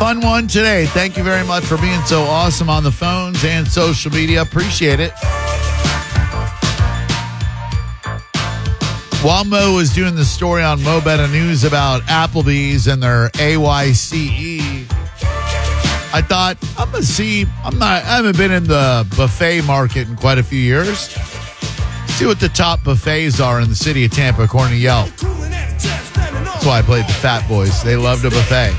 fun one today. Thank you very much for being so awesome on the phones and social media. Appreciate it. While Mo was doing the story on Mo Better News about Applebee's and their AYCE, I thought, I'm going to see. I haven't been in the buffet market in quite a few years. See what the top buffets are in the city of Tampa, according to Yelp. That's why I played the Fat Boys. They loved a buffet.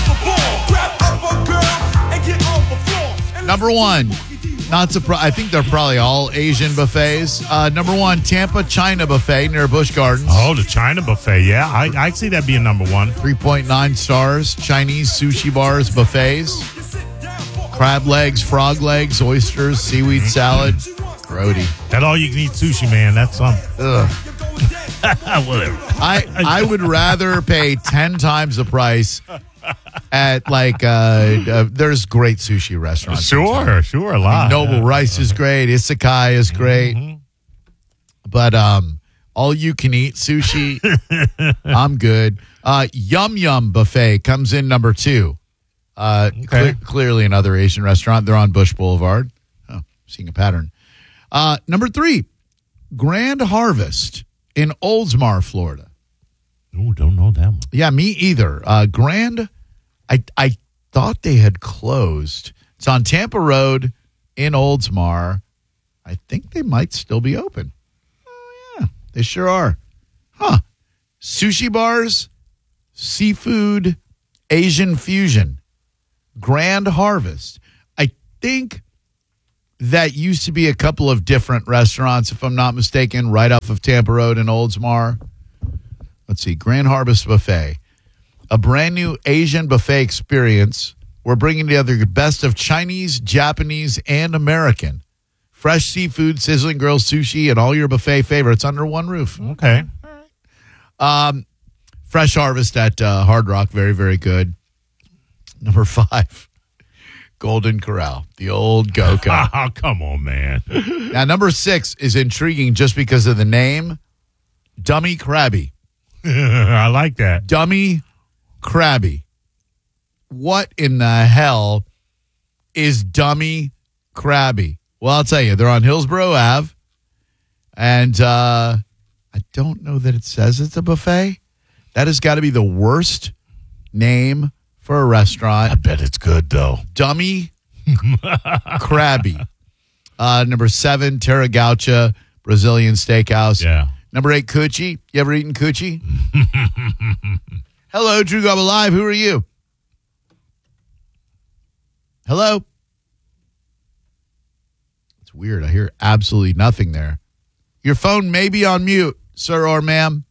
Number one, not surprised. I think they're probably all Asian buffets. Number one, Tampa China Buffet near Busch Gardens. Oh, the China Buffet. Yeah, I see that being number one. 3.9 stars. Chinese sushi bars, buffets. Crab legs, frog legs, oysters, seaweed salad. Grody. That all you can eat sushi, man. That's something. Ugh. Whatever. I would rather pay 10 times the price at there's great sushi restaurants. Sure, a lot. Noble Rice is great. Isekai is great. Mm-hmm. But all you can eat sushi, I'm good. Yum Yum Buffet comes in number 2. Okay. Clearly another Asian restaurant. They're on Bush Boulevard. Oh, seeing a pattern. Number 3, Grand Harvest in Oldsmar, Florida. Oh, don't know that one. Yeah, me either. Grand, I thought they had closed. It's on Tampa Road in Oldsmar. I think they might still be open. Oh, yeah, they sure are. Huh. Sushi bars, seafood, Asian fusion. Grand Harvest. I think that used to be a couple of different restaurants, if I'm not mistaken, right off of Tampa Road in Oldsmar. Let's see, Grand Harvest Buffet, a brand new Asian buffet experience. We're bringing together the best of Chinese, Japanese, and American. Fresh seafood, sizzling grilled sushi, and all your buffet favorites under one roof. Okay. Fresh Harvest at Hard Rock, very, very good. Number 5, Golden Corral, the old Go-Go. Oh, come on, man. Now, number 6 is intriguing just because of the name, Dummy Krabby. I like that. Dummy Krabby. What in the hell is Dummy Krabby? Well, I'll tell you, they're on Hillsborough Ave, and I don't know that it says it's a buffet. That has got to be the worst name for a restaurant. I bet it's good, though. Dummy Krabby. Number 7, Terra Gaucha, Brazilian Steakhouse. Yeah. Number 8, Coochie. You ever eaten Coochie? Hello, Drew Garbo Live. Who are you? Hello? It's weird. I hear absolutely nothing there. Your phone may be on mute, sir or ma'am.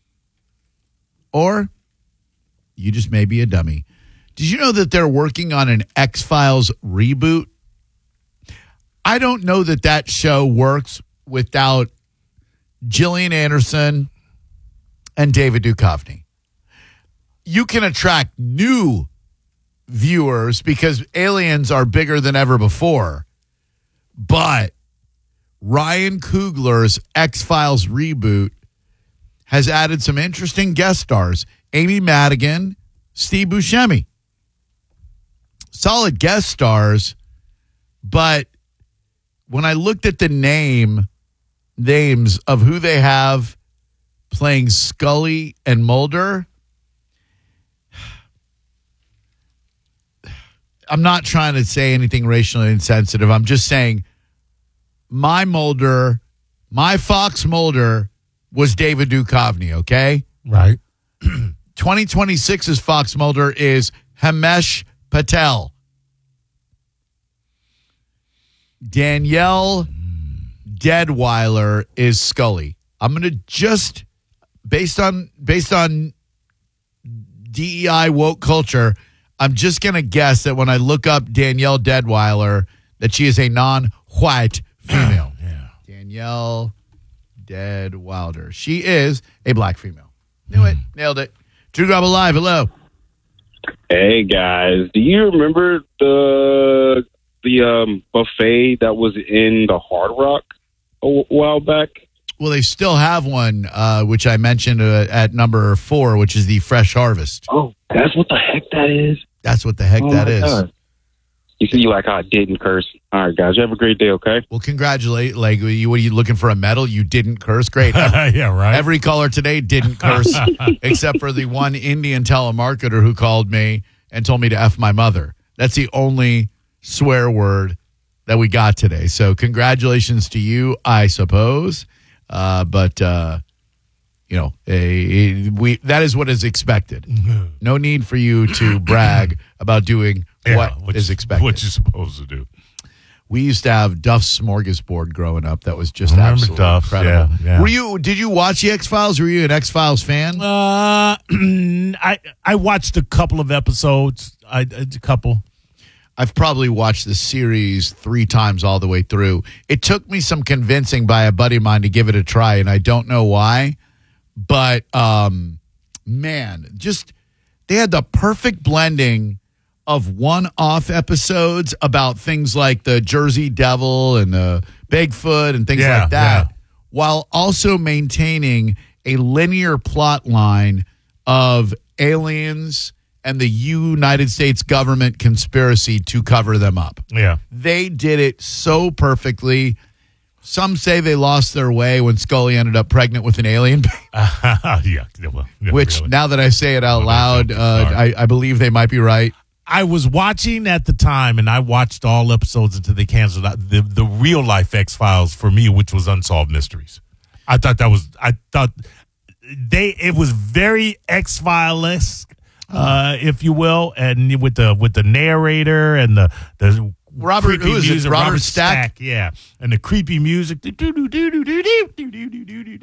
Or you just may be a dummy. Did you know that they're working on an X-Files reboot? I don't know that show works without Gillian Anderson and David Duchovny. You can attract new viewers because aliens are bigger than ever before. But Ryan Coogler's X-Files reboot has added some interesting guest stars. Amy Madigan, Steve Buscemi. Solid guest stars, but when I looked at the names of who they have playing Scully and Mulder, I'm not trying to say anything racially insensitive. I'm just saying my Fox Mulder was David Duchovny, okay? Right. 2026's Fox Mulder is Himesh Patel. Danielle Deadweiler is Scully. I'm going to just, based on DEI woke culture, I'm just going to guess that when I look up Danielle Deadweiler, that she is a non-white female. Yeah. Danielle Deadweiler. She is a black female. Knew it. Nailed it. Drew Garbo Live. Hello. Hey, guys. Do you remember the buffet that was in the Hard Rock a while back? Well, they still have one, which I mentioned at number 4, which is the Fresh Harvest. Oh, that's what the heck that is? That's what the heck Oh, that my is. God. You see, you like how I didn't curse. All right, guys, you have a great day, okay? Well, congratulate. Like, what are you looking for, a medal? You didn't curse. Great. Yeah, right. Every caller today didn't curse, except for the one Indian telemarketer who called me and told me to F my mother. That's the only swear word that we got today. So congratulations to you, I suppose. But that is what is expected. No need for you to brag about doing what is expected. What you're supposed to do. We used to have Duff's Smorgasbord growing up. That was just Remember absolutely Duff's, incredible. yeah. Did you watch the X-Files? Were you an X-Files fan? I watched a couple of episodes. A couple. I've probably watched the series 3 times all the way through. It took me some convincing by a buddy of mine to give it a try, and I don't know why. But, man, just they had the perfect blending of one-off episodes about things like the Jersey Devil and the Bigfoot and things like that, while also maintaining a linear plot line of aliens and the United States government conspiracy to cover them up. Yeah. They did it so perfectly. Some say they lost their way when Scully ended up pregnant with an alien, which really. now that I say it out loud, I believe they might be right. I was watching at the time, and I watched all episodes until they canceled out the real life X-Files for me, which was Unsolved Mysteries. I thought it was very X-File-esque, if you will, and with the narrator and the Robert, who is it? music, Robert Stack? yeah, and the creepy music.